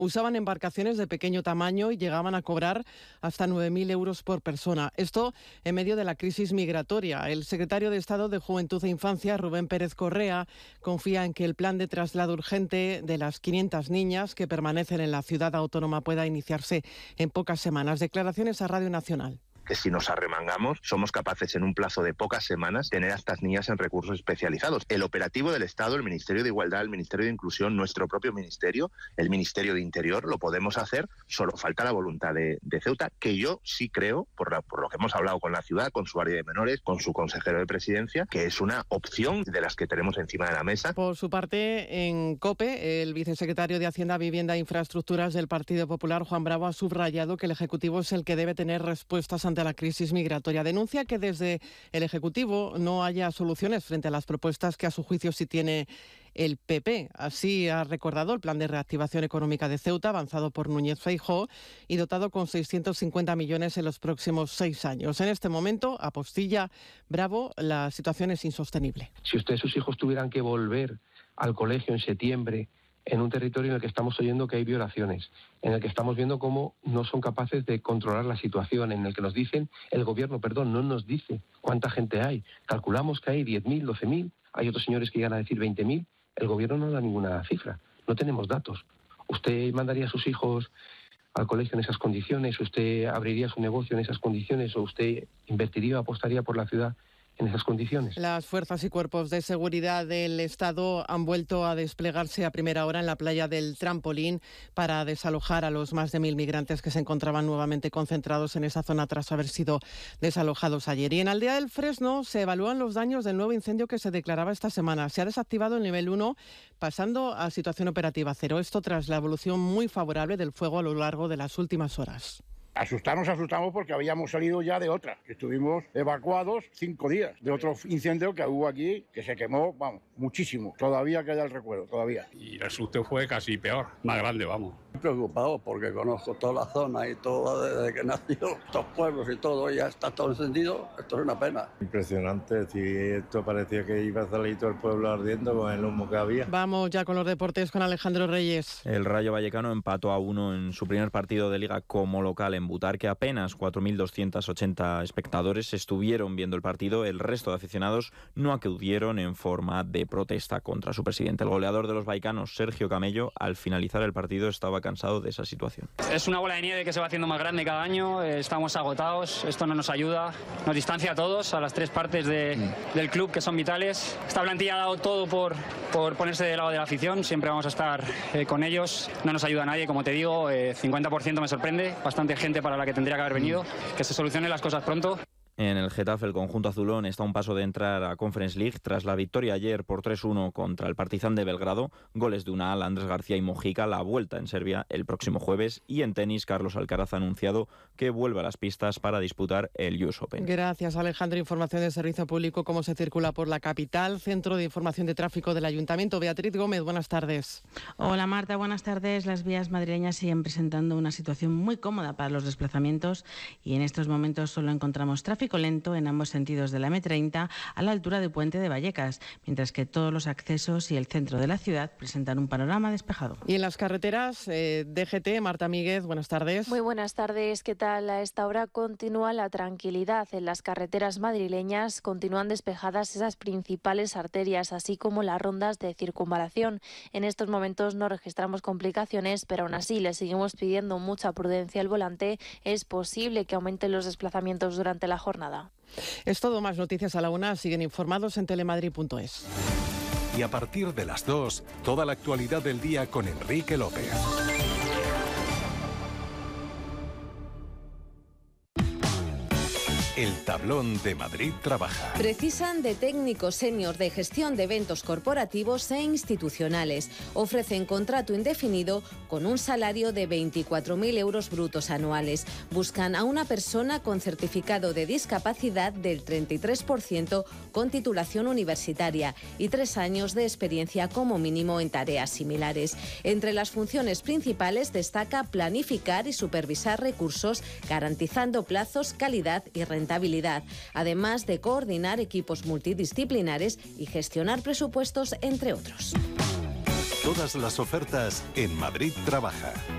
usaban embarcaciones de pequeño tamaño y llegaban a cobrar hasta 9.000 euros por persona. Esto en medio de la crisis migratoria. El secretario de Estado de Juventud e Infancia, Rubén Pérez Correa, confía en que el plan de traslado urgente de las 500 niñas que permanecen en la ciudad autónoma pueda iniciarse en pocas semanas. Declaraciones a Radio Nacional. Que si nos arremangamos somos capaces en un plazo de pocas semanas tener a estas niñas en recursos especializados. El operativo del Estado, el Ministerio de Igualdad, el Ministerio de Inclusión, nuestro propio ministerio, el Ministerio de Interior, lo podemos hacer, solo falta la voluntad de Ceuta, que yo sí creo, por lo que hemos hablado con la ciudad, con su área de menores, con su consejero de presidencia, que es una opción de las que tenemos encima de la mesa. Por su parte, en COPE, el vicesecretario de Hacienda, Vivienda e Infraestructuras del Partido Popular, Juan Bravo, ha subrayado que el Ejecutivo es el que debe tener respuestas ante la crisis migratoria. Denuncia que desde el Ejecutivo no haya soluciones frente a las propuestas que a su juicio sí tiene el PP. Así ha recordado el plan de reactivación económica de Ceuta, avanzado por Núñez Feijóo y dotado con 650 millones en los próximos 6 años. En este momento, apostilla Bravo, la situación es insostenible. Si usted y sus hijos tuvieran que volver al colegio en septiembre, en un territorio en el que estamos oyendo que hay violaciones, en el que estamos viendo cómo no son capaces de controlar la situación, en el que nos dicen, el gobierno, no nos dice cuánta gente hay. Calculamos que hay 10.000, 12.000, hay otros señores que llegan a decir 20.000, el gobierno no da ninguna cifra, no tenemos datos. ¿Usted mandaría a sus hijos al colegio en esas condiciones? ¿Usted abriría su negocio en esas condiciones? ¿O usted invertiría o apostaría por la ciudad en esas condiciones? Las fuerzas y cuerpos de seguridad del Estado han vuelto a desplegarse a primera hora en la playa del Trampolín para desalojar a los más de 1.000 migrantes que se encontraban nuevamente concentrados en esa zona tras haber sido desalojados ayer. Y en Aldea del Fresno se evalúan los daños del nuevo incendio que se declaraba esta semana. Se ha desactivado el nivel 1, pasando a situación operativa 0. Esto tras la evolución muy favorable del fuego a lo largo de las últimas horas. Asustamos porque habíamos salido ya de otra, que estuvimos evacuados 5 días de otro incendio que hubo aquí, que se quemó, muchísimo. Todavía queda el recuerdo, todavía. Y el susto fue casi peor, más grande, Preocupado porque conozco toda la zona y todo desde que nació, estos pueblos y todo, ya está todo encendido, esto es una pena. Impresionante, si esto parecía que iba a salir todo el pueblo ardiendo con el humo que había. Vamos ya con los deportes con Alejandro Reyes. El Rayo Vallecano empató a 1 en su primer partido de Liga como local en Butarque. Apenas 4.280 espectadores estuvieron viendo el partido. El resto de aficionados no acudieron en forma de protesta contra su presidente. El goleador de los vallecanos, Sergio Camello, al finalizar el partido estaba cansado de esa situación. Es una bola de nieve que se va haciendo más grande cada año. Estamos agotados, esto no nos ayuda, nos distancia a todos, a las 3 partes del club que son vitales. Esta plantilla ha dado todo por ponerse del lado de la afición. Siempre vamos a estar con ellos. No nos ayuda a nadie, como te digo, 50% me sorprende, bastante gente para la que tendría que haber venido. Que se solucionen las cosas pronto. En el Getafe, el conjunto azulón está a un paso de entrar a Conference League tras la victoria ayer por 3-1 contra el Partizan de Belgrado. Goles de Unal, Andrés García y Mojica. La vuelta en Serbia el próximo jueves. Y en tenis, Carlos Alcaraz ha anunciado que vuelve a las pistas para disputar el US Open. Gracias, Alejandro. Información de Servicio Público, cómo se circula por la capital. Centro de Información de Tráfico del Ayuntamiento. Beatriz Gómez, buenas tardes. Hola, Marta, buenas tardes. Las vías madrileñas siguen presentando una situación muy cómoda para los desplazamientos y en estos momentos solo encontramos tráfico lento en ambos sentidos de la M30 a la altura del Puente de Vallecas, mientras que todos los accesos y el centro de la ciudad presentan un panorama despejado. Y en las carreteras, DGT, Marta Míguez, buenas tardes. Muy buenas tardes, ¿qué tal? A esta hora continúa la tranquilidad en las carreteras madrileñas, continúan despejadas esas principales arterias, así como las rondas de circunvalación. En estos momentos no registramos complicaciones, pero aún así le seguimos pidiendo mucha prudencia al volante. Es posible que aumenten los desplazamientos durante la jornada. Es todo, más noticias a la 1. Siguen informados en telemadrid.es. Y a partir de las 2, toda la actualidad del día con Enrique López. El tablón de Madrid trabaja. Precisan de técnicos senior de gestión de eventos corporativos e institucionales. Ofrecen contrato indefinido con un salario de 24.000 euros brutos anuales. Buscan a una persona con certificado de discapacidad del 33% con titulación universitaria y 3 años de experiencia como mínimo en tareas similares. Entre las funciones principales destaca planificar y supervisar recursos, garantizando plazos, calidad y rentabilidad, además de coordinar equipos multidisciplinares y gestionar presupuestos, entre otros. Todas las ofertas en Madrid Trabaja.